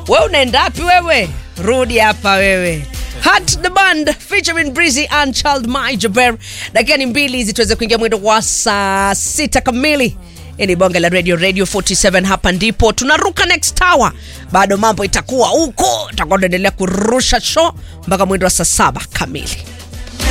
Wewe unaenda wapi wewe? Rudi hapa wewe. Hat the Band featuring Breezy and Child My Jaber. Dakika ni 2 hizi tuweze kuingia mwendo wa saa 6 kamili. Ni bonga la Radio 47, hapa ndipo tunaruka next hour. Bado mambo itakuwa huko. Tutaendelea kurusha show mpaka mwendo wa saa 7 kamili.